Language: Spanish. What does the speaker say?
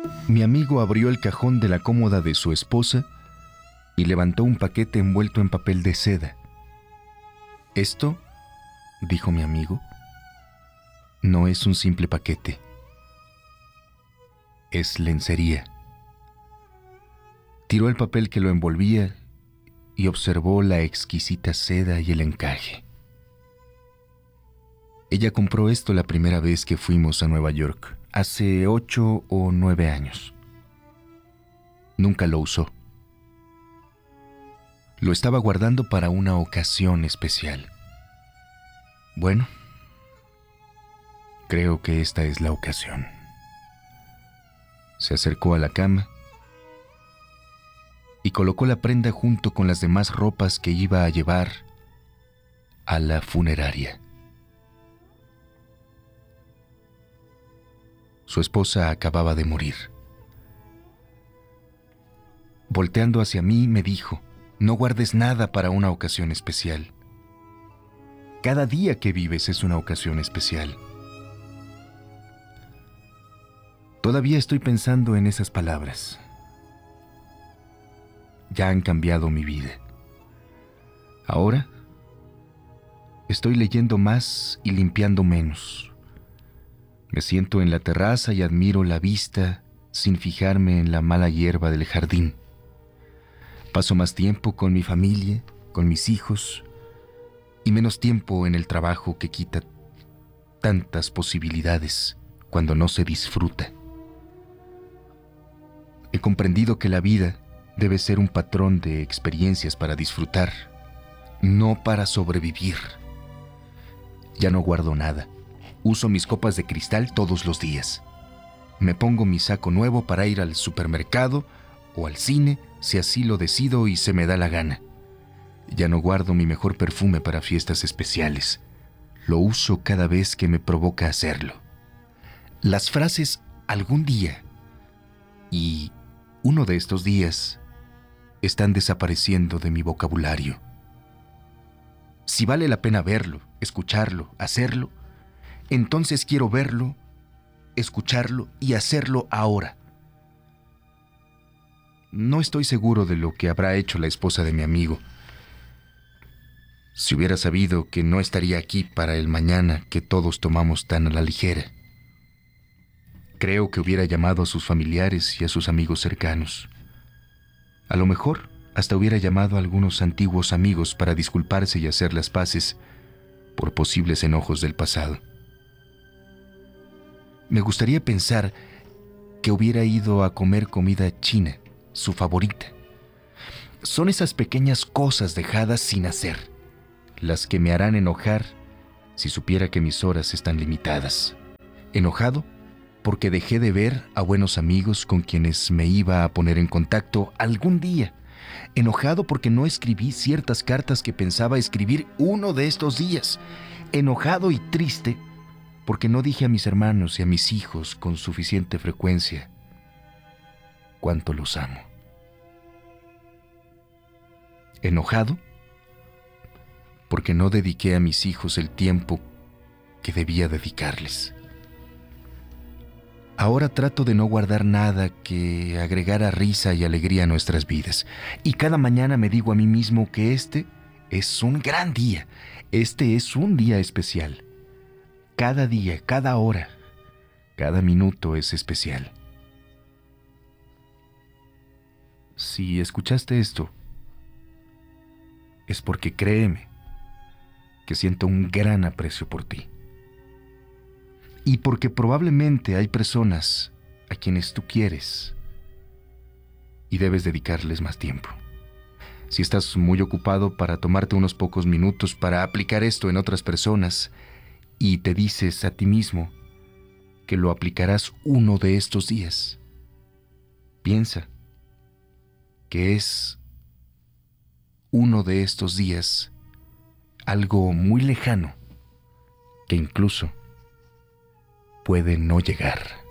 Mi amigo abrió el cajón de la cómoda de su esposa y levantó un paquete envuelto en papel de seda. «Esto», dijo mi amigo, «no es un simple paquete. Es lencería». Tiró el papel que lo envolvía y observó la exquisita seda y el encaje. Ella compró esto la primera vez que fuimos a Nueva York, hace 8 o 9 años. Nunca lo usó. Lo estaba guardando para una ocasión especial. Bueno, creo que esta es la ocasión. Se acercó a la cama y colocó la prenda junto con las demás ropas que iba a llevar a la funeraria. Su esposa acababa de morir. Volteando hacia mí, me dijo: «No guardes nada para una ocasión especial. Cada día que vives es una ocasión especial». Todavía estoy pensando en esas palabras. Ya han cambiado mi vida. Ahora estoy leyendo más y limpiando menos. Me siento en la terraza y admiro la vista sin fijarme en la mala hierba del jardín. Paso más tiempo con mi familia, con mis hijos, y menos tiempo en el trabajo que quita tantas posibilidades cuando no se disfruta. He comprendido que la vida debe ser un patrón de experiencias para disfrutar, no para sobrevivir. Ya no guardo nada. Uso mis copas de cristal todos los días. Me pongo mi saco nuevo para ir al supermercado o al cine si así lo decido y se me da la gana. Ya no guardo mi mejor perfume para fiestas especiales. Lo uso cada vez que me provoca hacerlo. Las frases «algún día» y «uno de estos días» están desapareciendo de mi vocabulario. Si vale la pena verlo, escucharlo, hacerlo, entonces quiero verlo, escucharlo y hacerlo ahora. No estoy seguro de lo que habrá hecho la esposa de mi amigo. Si hubiera sabido que no estaría aquí para el mañana que todos tomamos tan a la ligera, creo que hubiera llamado a sus familiares y a sus amigos cercanos. A lo mejor hasta hubiera llamado a algunos antiguos amigos para disculparse y hacer las paces por posibles enojos del pasado. Me gustaría pensar que hubiera ido a comer comida china, su favorita. Son esas pequeñas cosas dejadas sin hacer, las que me harán enojar si supiera que mis horas están limitadas. Enojado porque dejé de ver a buenos amigos con quienes me iba a poner en contacto algún día. Enojado porque no escribí ciertas cartas que pensaba escribir uno de estos días. Enojado y triste porque no dije a mis hermanos y a mis hijos con suficiente frecuencia cuánto los amo. Enojado porque no dediqué a mis hijos el tiempo que debía dedicarles. Ahora trato de no guardar nada que agregara risa y alegría a nuestras vidas. Y cada mañana me digo a mí mismo que este es un gran día. Este es un día especial. Cada día, cada hora, cada minuto es especial. Si escuchaste esto, es porque créeme que siento un gran aprecio por ti. Y porque probablemente hay personas a quienes tú quieres y debes dedicarles más tiempo. Si estás muy ocupado para tomarte unos pocos minutos para aplicar esto en otras personas y te dices a ti mismo que lo aplicarás uno de estos días, piensa que es uno de estos días algo muy lejano que incluso puede no llegar.